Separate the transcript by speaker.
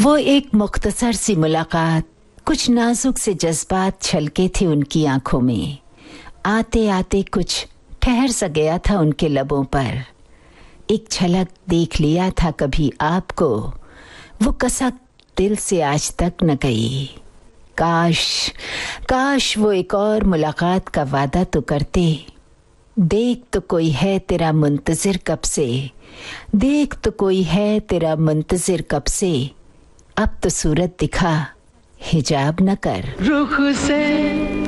Speaker 1: वो एक मुख्तसर सी मुलाकात, कुछ नाजुक से जज्बात छलके थे उनकी आंखों में। आते आते कुछ ठहर सा गया था उनके लबों पर। एक झलक देख लिया था कभी आपको, वो कसक दिल से आज तक न गई। काश काश वो एक और मुलाकात का वादा तो करते। देख तो कोई है तेरा मुंतजिर कब से, देख तो कोई है तेरा मुंतजिर कब से। अब तो सूरत दिखा, हिजाब न कर।
Speaker 2: रुख से